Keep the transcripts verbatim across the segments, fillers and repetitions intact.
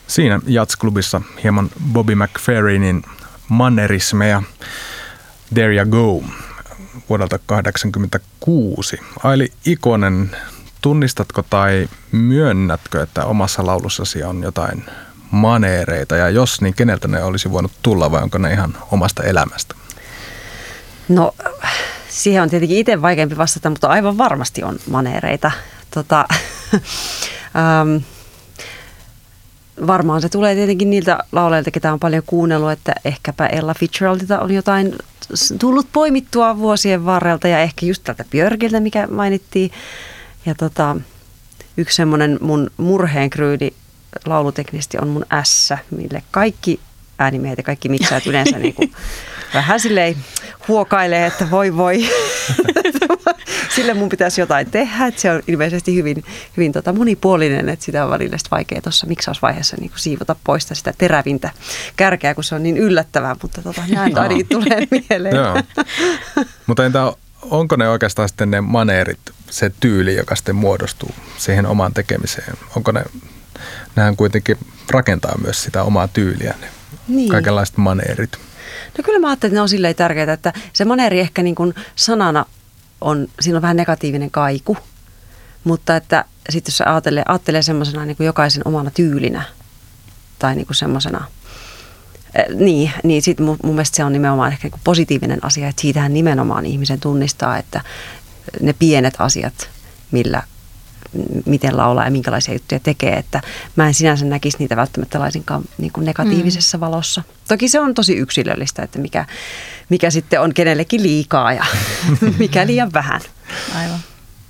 Siinä jazzklubissa hieman Bobby McFerrinin mannerismeja. There You Go vuodelta kahdeksankymmentäkuusi. Aili Ikonen, tunnistatko tai myönnätkö, että omassa laulussasi on jotain maneereita? Ja jos, niin keneltä ne olisi voinut tulla vai onko ne ihan omasta elämästä? No, siihen on tietenkin itse vaikeampi vastata, mutta aivan varmasti on maneereita. Tota, ähm, varmaan se tulee tietenkin niiltä lauleilta, ketä on paljon kuunnellut, että ehkäpä Ella Fitzgeraldilta on jotain tullut poimittua vuosien varrelta ja ehkä just tältä Björkiltä, mikä mainittiin. Ja tota, yksi semmoinen mun murheenkryydi lauluteknisesti on mun ässä, mille kaikki äänimiehet ja kaikki miksaat yleensä niin kuin vähän silleen huokailee, että voi voi. Sille mun pitäisi jotain tehdä, että se on ilmeisesti hyvin, hyvin tota monipuolinen, että sitä on välillä vaikea tuossa miksausvaiheessa niin kuin siivota pois sitä terävintä kärkeä, kun se on niin yllättävää, mutta tota, näin ainakin tulee mieleen. Joo. Mutta entä onko ne oikeastaan sitten ne maneerit, se tyyli, joka sitten muodostuu siihen omaan tekemiseen? Onko ne, nehän kuitenkin rakentaa myös sitä omaa tyyliä, ne niin. Kaikenlaiset maneerit? No kyllä mä ajattelin, että ne on silleen tärkeää, että se maneeri ehkä niin kuin sanana on, siinä on vähän negatiivinen kaiku, mutta että sitten jos ajattelee, ajattelee semmoisena niin kuin jokaisen omana tyylinä tai niin kuin semmoisena, niin, niin sitten mun, mun mielestä se on nimenomaan ehkä niin kuin positiivinen asia, että siitähän nimenomaan ihmisen tunnistaa, että ne pienet asiat, millä, miten laulaa ja minkälaisia juttuja tekee, että mä en sinänsä näkisi niitä välttämättä laisinkaan niin kuin negatiivisessa mm. valossa. Toki se on tosi yksilöllistä, että mikä, mikä sitten on kenellekin liikaa ja mikä liian vähän. Aivan.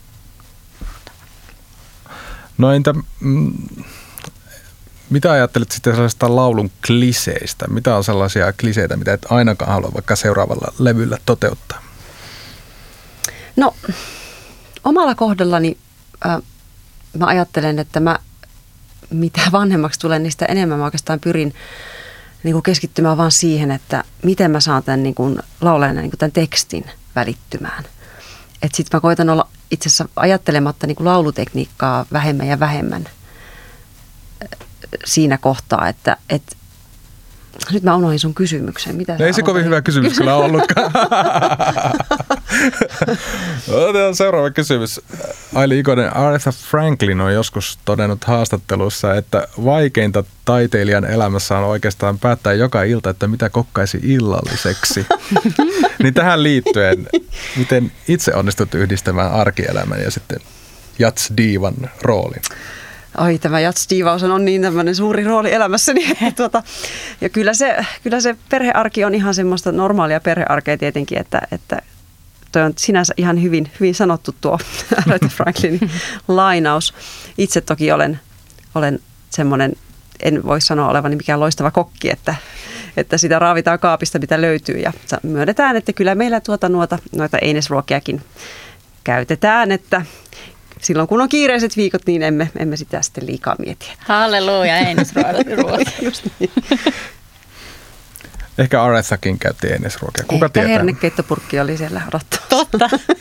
No entä, mm, mitä ajattelet sitten sellaisista laulun kliseistä? Mitä on sellaisia kliseitä, mitä et ainakaan halua vaikka seuraavalla levyllä toteuttaa? No, omalla kohdallani äh, mä ajattelen, että mä mitä vanhemmaksi tulen, niin sitä enemmän mä oikeastaan pyrin niin kuin keskittymään vaan siihen, että miten mä saan tämän niin kuin laulajana niin kuin tämän tekstin välittymään. Että sit mä koitan olla itse asiassa ajattelematta niin kuin laulutekniikkaa vähemmän ja vähemmän siinä kohtaa, että et, nyt mä unohdin sun kysymyksen. Mitä ei se kovin hyvä kysymys kyllä ollutkaan. Otetaan seuraava kysymys. Aili Ikonen, Aretha Franklin on joskus todennut haastattelussa, että vaikeinta taiteilijan elämässä on oikeastaan päättää joka ilta, että mitä kokkaisi illalliseksi. Niin tähän liittyen, miten itse onnistut yhdistämään arkielämän ja sitten jazz-diivan roolin? Ai, tämä jazz-diivaus on niin tämmöinen suuri rooli elämässäni. Että tuota, ja kyllä se, kyllä se perhearki on ihan semmoista normaalia perhearkea tietenkin, että, että toi on sinänsä ihan hyvin, hyvin sanottu tuo Aretha Franklinin lainaus. Itse toki olen, olen semmoinen, en voi sanoa olevani mikään loistava kokki, että, että sitä raavitaan kaapista, mitä löytyy. Ja myönnetään, että kyllä meillä tuota nuota, noita einesruokiakin käytetään, että silloin kun on kiireiset viikot, niin emme, emme sitä sitten liikaa mietiä. Halleluja, einesruokia. Just niin. Ehkä Arethakin käytti einesruokia. Kuka Ehkä tietää? hernekeittopurkki oli siellä odottamassa. Totta.